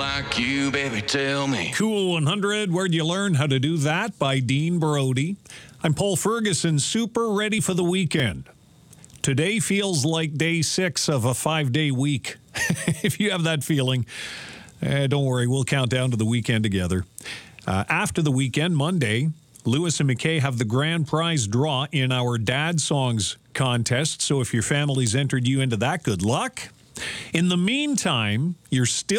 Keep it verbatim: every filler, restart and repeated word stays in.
like you, baby, tell me. Cool one hundred, where'd you learn how to do that? By Dean Brody. I'm Paul Ferguson, super ready for the weekend. Today feels like day six of a five-day week. If you have that feeling, eh, don't worry, we'll count down to the weekend together. Uh, after the weekend, Monday, Lewis and McKay have the grand prize draw in our Dad Songs contest. So if your family's entered you into that, good luck. In the meantime, you're still